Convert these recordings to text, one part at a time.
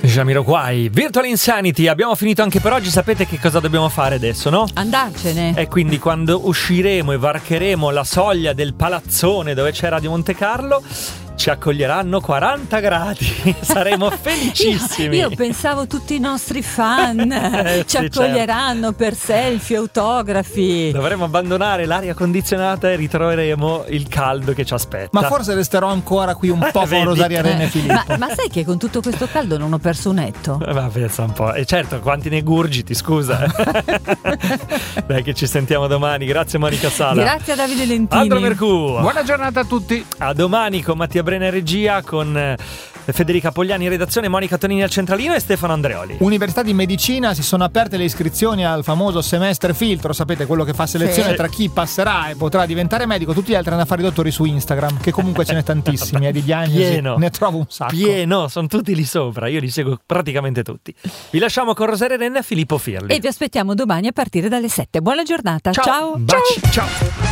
Jamiroquai, Virtual Insanity. Abbiamo finito anche per oggi. Sapete che cosa dobbiamo fare adesso, no? Andarcene. E quindi quando usciremo e varcheremo la soglia del palazzone dove c'è Radio Monte Carlo, ci accoglieranno 40 gradi. Saremo felicissimi. Io pensavo tutti i nostri fan ci accoglieranno per selfie, autografi. Dovremo abbandonare l'aria condizionata e ritroveremo il caldo che ci aspetta. Ma forse resterò ancora qui un po' con Rosaria Arena e Filippo. Ma sai che con tutto questo caldo non ho perso un etto? Ma pensa un po'. E certo, quanti ne gurgiti, scusa. Dai, che ci sentiamo domani. Grazie Monica Sala. Grazie a Davide Lentini. Andro Mercù. Buona giornata a tutti. A domani con Mattia Brena in regia, con Federica Pogliani in redazione, Monica Tonini al centralino e Stefano Andreoli. Università di Medicina, si sono aperte le iscrizioni al famoso semestre filtro, sapete, quello che fa selezione tra chi passerà e potrà diventare medico. Tutti gli altri hanno a fare i dottori su Instagram, che comunque ce n'è tantissimi, di diagnosi Pieno. ne trovo un sacco. Pieno, sono tutti lì sopra, io li seguo praticamente tutti. Vi lasciamo con Rosaria Renna e Filippo Firli. E vi aspettiamo domani a partire dalle 7. Buona giornata. Ciao. Baci. Ciao.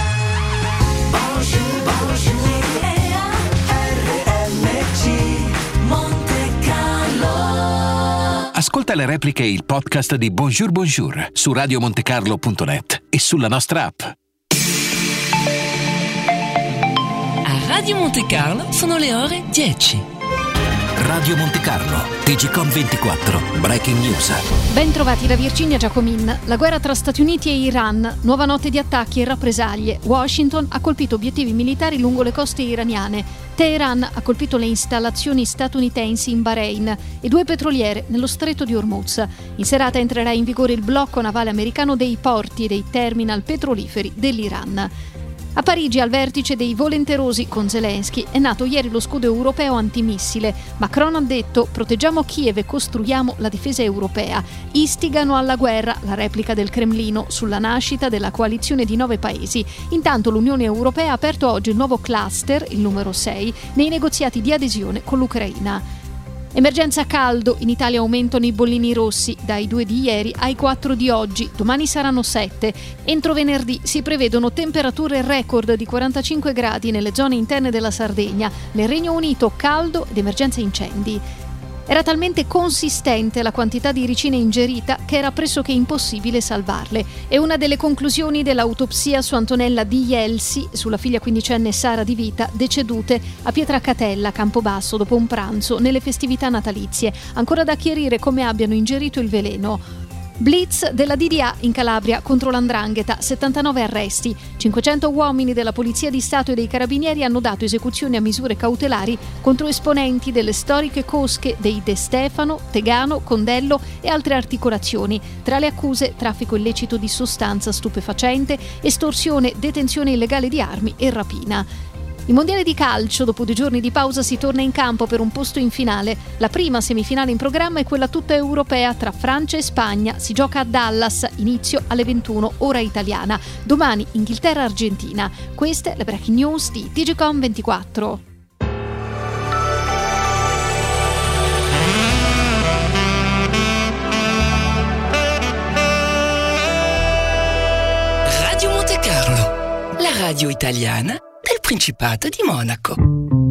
Ascolta le repliche e il podcast di Bonjour Bonjour su radiomontecarlo.net e sulla nostra app. A Radio Monte Carlo sono le ore 10. Radio Monte Carlo, TGcom 24, Breaking News. Ben trovati da Virginia Giacomin. La guerra tra Stati Uniti e Iran, nuova notte di attacchi e rappresaglie. Washington ha colpito obiettivi militari lungo le coste iraniane. Teheran ha colpito le installazioni statunitensi in Bahrain e 2 petroliere nello stretto di Hormuz. In serata entrerà in vigore il blocco navale americano dei porti e dei terminal petroliferi dell'Iran. A Parigi, al vertice dei volenterosi con Zelensky, è nato ieri lo scudo europeo antimissile. Macron ha detto: proteggiamo Kiev e costruiamo la difesa europea. Istigano alla guerra, la replica del Cremlino sulla nascita della coalizione di 9 paesi. Intanto l'Unione Europea ha aperto oggi il nuovo cluster, il numero 6, nei negoziati di adesione con l'Ucraina. Emergenza caldo, in Italia aumentano i bollini rossi, dai 2 di ieri ai 4 di oggi, domani saranno 7. Entro venerdì si prevedono temperature record di 45 gradi nelle zone interne della Sardegna, nel Regno Unito caldo ed emergenza incendi. Era talmente consistente la quantità di ricine ingerita che era pressoché impossibile salvarle. È una delle conclusioni dell'autopsia su Antonella Di Jelsi, sulla figlia quindicenne Sara Di Vita, decedute a Pietracatella, Campobasso, dopo un pranzo nelle festività natalizie. Ancora da chiarire come abbiano ingerito il veleno. Blitz della DDA in Calabria contro l''ndrangheta, 79 arresti. 500 uomini della Polizia di Stato e dei Carabinieri hanno dato esecuzione a misure cautelari contro esponenti delle storiche cosche dei De Stefano, Tegano, Condello e altre articolazioni. Tra le accuse, traffico illecito di sostanza stupefacente, estorsione, detenzione illegale di armi e rapina. Il mondiale di calcio, dopo 2 giorni di pausa, si torna in campo per un posto in finale. La prima semifinale in programma è quella tutta europea tra Francia e Spagna. Si gioca a Dallas, inizio alle 21, ora italiana. Domani Inghilterra-Argentina. Queste le breaking news di TGcom 24. Radio Monte Carlo, la radio italiana del Principato di Monaco.